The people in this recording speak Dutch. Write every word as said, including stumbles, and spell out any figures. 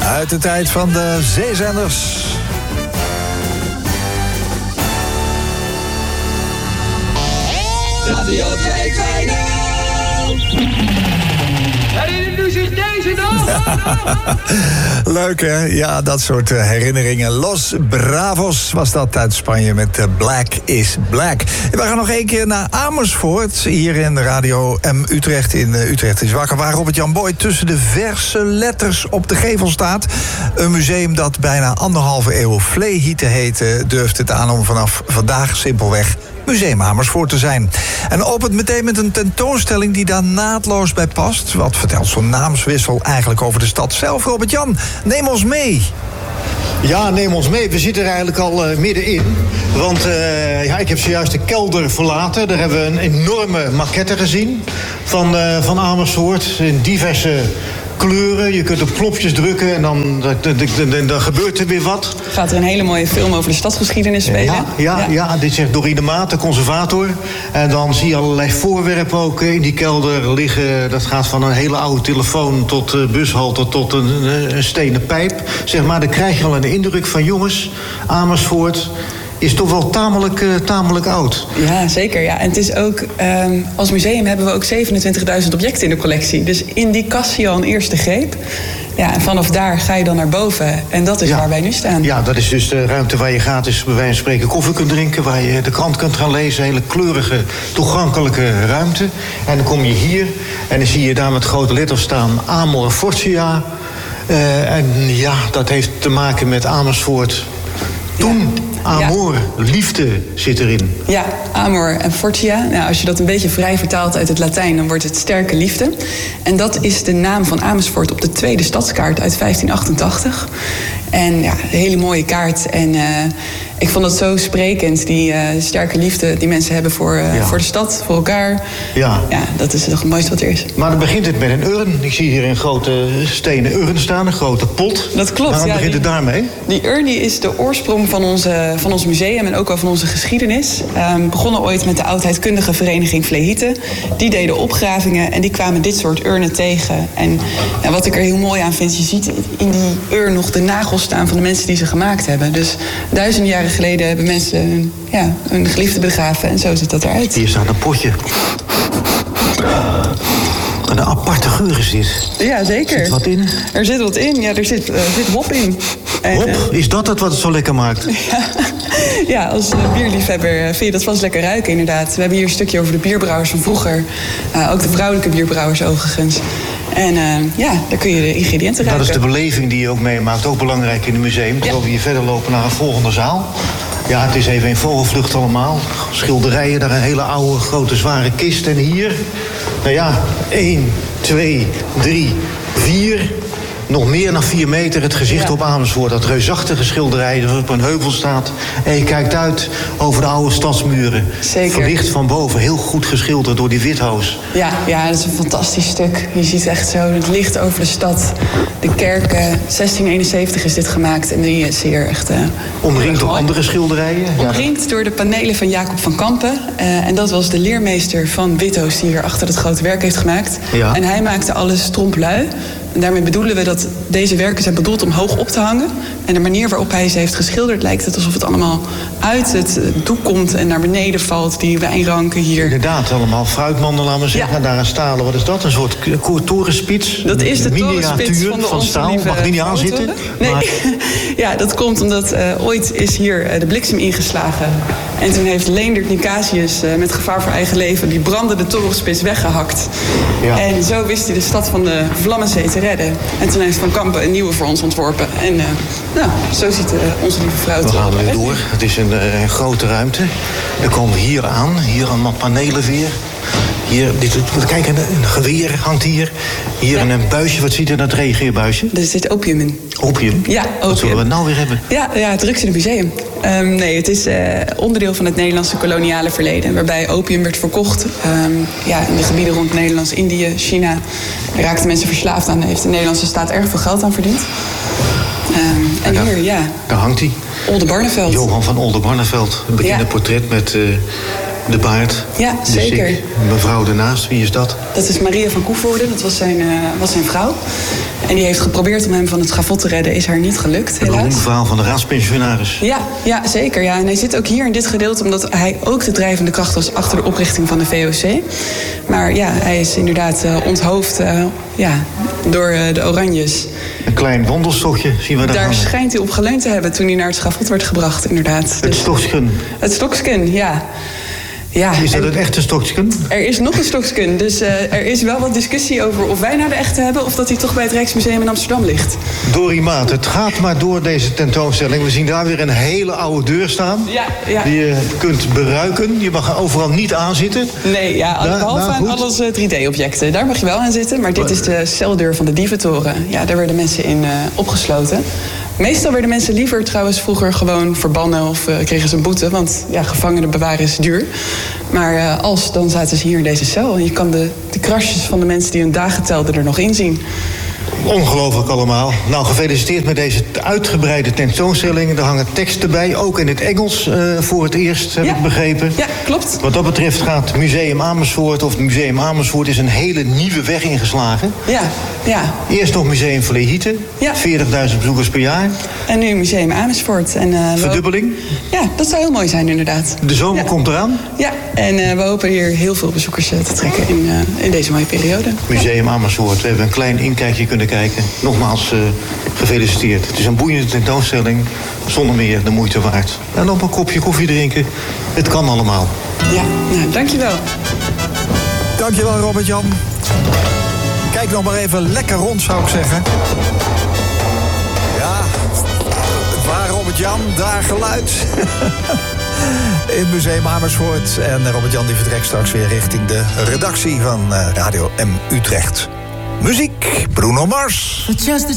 Uit de tijd van de zeezenders. Radio tweehonderdvijftig. Herinnert u zich deze nog? Leuk, hè? Ja, dat soort herinneringen. Los Bravos was dat uit Spanje met Black is Black. We gaan nog één keer naar Amersfoort. Hier in Radio M Utrecht. In Utrecht is wakker. Waar Robert-Jan Boy tussen de verse letters op de gevel staat. Een museum dat bijna anderhalve eeuw Vleehieten heette, durft het aan om vanaf vandaag simpelweg Museum Amersfoort te zijn. En opent meteen met een tentoonstelling die daar naadloos bij past. Wat vertelt zo'n naamswissel eigenlijk over de stad zelf? Robert-Jan, neem ons mee. Ja, neem ons mee. We zitten er eigenlijk al uh, middenin. Want uh, ja, ik heb zojuist de kelder verlaten. Daar hebben we een enorme maquette gezien van, uh, van Amersfoort. In diverse kleuren. Je kunt op knopjes drukken en dan, dan, dan, dan gebeurt er weer wat. Gaat er een hele mooie film over de stadsgeschiedenis spelen? Ja, ja, ja. ja dit zegt Dorien de Maat, de conservator. En dan zie je allerlei voorwerpen ook in die kelder liggen. Dat gaat van een hele oude telefoon tot uh, bushalte tot een, een stenen pijp. Zeg maar, dan krijg je al een indruk van jongens, Amersfoort is toch wel tamelijk, uh, tamelijk oud. Ja, zeker. Ja. En het is ook, um, als museum hebben we ook zevenentwintigduizend objecten in de collectie. Dus in die kast zie je al een eerste greep. Ja, en vanaf daar ga je dan naar boven. En dat is ja. waar wij nu staan. Ja, dat is dus de ruimte waar je gratis bij wijze van spreken koffie kunt drinken. Waar je de krant kunt gaan lezen. Hele kleurige, toegankelijke ruimte. En dan kom je hier en dan zie je daar met grote letters staan Amor Fortia. Uh, en ja, dat heeft te maken met Amersfoort toen. Ja. Amor, ja. liefde zit erin. Ja, amor en fortia. Nou, als je dat een beetje vrij vertaalt uit het Latijn, dan wordt het sterke liefde. En dat is de naam van Amersfoort op de tweede stadskaart uit vijftien achtentachtig. En ja, een hele mooie kaart. En uh, ik vond het zo sprekend, die uh, sterke liefde die mensen hebben voor, uh, ja. voor de stad, voor elkaar. Ja. ja, dat is toch het mooiste wat er is. Maar dan begint het met een urn. Ik zie hier een grote stenen urn staan, een grote pot. Dat klopt. Waarom ja, begint die, het daarmee? Die urn die is de oorsprong van, onze, van ons museum en ook wel van onze geschiedenis. Um, begonnen ooit met de oudheidkundige vereniging Vleehieten. Die deden opgravingen en die kwamen dit soort urnen tegen. En ja, wat ik er heel mooi aan vind, je ziet in die urn nog de nagels staan van de mensen die ze gemaakt hebben. Dus duizenden jaren geleden hebben mensen ja, hun geliefde begraven en zo ziet dat eruit. Hier staat een potje. Een aparte geur is dit. Ja, zeker. Er zit wat in? Er zit wat in, ja, er zit, uh, zit hop in. En, hop? Uh, is dat het wat het zo lekker maakt? Ja, ja als uh, bierliefhebber vind je dat vast lekker ruiken, inderdaad. We hebben hier een stukje over de bierbrouwers van vroeger. Uh, ook de vrouwelijke bierbrouwers overigens. En uh, ja, daar kun je de ingrediënten ruiken. Dat is de beleving die je ook meemaakt. Ook belangrijk in het museum. Terwijl ja. we hier verder lopen naar een volgende zaal. Ja, het is even in vogelvlucht allemaal. Schilderijen, daar een hele oude, grote, zware kist. En hier, nou ja, één, twee, drie, vier... nog meer dan vier meter het gezicht ja. op Amersfoort. Dat reusachtige schilderij dat op een heuvel staat. En je kijkt uit over de oude stadsmuren. Zeker. Verlicht van boven, heel goed geschilderd door die Withoos. Ja, ja, dat is een fantastisch stuk. Je ziet echt zo het licht over de stad. De kerk, uh, zestien eenenzeventig is dit gemaakt. En die is hier echt... Uh, Omringd door andere schilderijen? Omringd ja. door de panelen van Jacob van Kampen. Uh, en dat was de leermeester van Withoos die hier achter het grote werk heeft gemaakt. Ja. En hij maakte alles trompe-l'œil. En daarmee bedoelen we dat deze werken zijn bedoeld om hoog op te hangen. En de manier waarop hij ze heeft geschilderd lijkt het alsof het allemaal uit het doek komt en naar beneden valt. Die wijnranken hier. Inderdaad, allemaal fruitmanden, laten we zeggen. Ja. Daar een stalen, wat is dat? Een soort torenspits? Dat is de torenspits van de van staal. Mag er niet aan zitten? Nee, maar... ja, dat komt omdat uh, ooit is hier uh, de bliksem ingeslagen. En toen heeft Leendert Nicasius uh, met gevaar voor eigen leven die brandende torenspits weggehakt. Ja. En zo wist hij de stad van de Vlammenzee te redden. En toen heeft Van Kampen een nieuwe voor ons ontworpen. En uh, nou, zo ziet uh, onze lieve vrouw het. We gaan weer door. Het is een, uh, een grote ruimte. Dan komen we hier aan. Hier allemaal panelen weer. Hier, dit, kijk, een, een geweer hangt hier. Hier ja. een buisje. Wat ziet er dat reageerbuisje? Er zit opium in. Opium? Ja, opium. Wat zullen we nou weer hebben? Ja, ja drugs in het museum. Um, nee, het is uh, onderdeel van het Nederlandse koloniale verleden. Waarbij opium werd verkocht. Um, ja, in de gebieden rond Nederlands-Indië, China. Daar raakten mensen verslaafd aan. Daar heeft de Nederlandse staat erg veel geld aan verdiend. Um, en daar, hier, ja. Daar hangt hij. Oldenbarneveld. Johan van Oldenbarneveld. Een bekende ja. portret met... Uh, De baard. Ja, de zeker. sik. Mevrouw ernaast, wie is dat? Dat is Maria van Koevoorde, dat was zijn, uh, was zijn vrouw. En die heeft geprobeerd om hem van het schavot te redden. Is haar niet gelukt, helaas. Het beroemde verhaal van de raadspensionaris. Ja, ja, zeker. Ja. En hij zit ook hier in dit gedeelte omdat hij ook de drijvende kracht was achter de oprichting van de V O C. Maar ja, hij is inderdaad uh, onthoofd uh, ja, door uh, de Oranjes. Een klein wandelstokje zien we daar. Daar hangen. schijnt hij op geleund te hebben toen hij naar het schavot werd gebracht, inderdaad. Het dus, stoksken. Het stoksken, ja. Ja, is dat een echte stoksken? Er is nog een stoksken, dus uh, er is wel wat discussie over of wij nou de echte hebben of dat hij toch bij het Rijksmuseum in Amsterdam ligt. Dorrie Maat, het gaat maar door deze tentoonstelling. We zien daar weer een hele oude deur staan. Ja, ja. Die je kunt beruiken. Je mag er overal niet aan zitten. Nee, ja, Daar, behalve nou, aan goed. al onze drie D-objecten. Daar mag je wel aan zitten, maar dit is de celdeur van de Dieventoren. Ja, daar werden mensen in uh, opgesloten. Meestal werden mensen liever trouwens vroeger gewoon verbannen of uh, kregen ze een boete. Want ja, gevangenen bewaren is duur. Maar uh, als, dan zaten ze hier in deze cel. En je kan de, de krasjes van de mensen die hun dagen telden er nog in zien. Ongelooflijk allemaal. Nou, gefeliciteerd met deze uitgebreide tentoonstelling. Er hangen teksten bij, ook in het Engels uh, voor het eerst, heb Ja. ik begrepen. Ja, klopt. Wat dat betreft gaat Museum Amersfoort, of het Museum Amersfoort, is een hele nieuwe weg ingeslagen. Ja, ja. Eerst nog Museum Vlehieten, Ja. veertigduizend bezoekers per jaar. En nu Museum Amersfoort. En, uh, we Verdubbeling. Ja, dat zou heel mooi zijn inderdaad. De zomer Ja. komt eraan. Ja, en uh, we hopen hier heel veel bezoekers uh, te trekken in, uh, in deze mooie periode. Museum Amersfoort. We hebben een klein inkijkje kunnen kijken. Nogmaals uh, gefeliciteerd. Het is een boeiende tentoonstelling. Zonder meer de moeite waard. En nog een kopje koffie drinken. Het kan allemaal. Ja, nou, dankjewel. Dankjewel, Robert-Jan. Kijk nog maar even lekker rond, zou ik zeggen. Ja, waar Robert-Jan, daar geluid. In het Museum Amersfoort. En Robert-Jan die vertrekt straks weer richting de redactie van Radio M Utrecht. Muziek, Bruno Mars. Just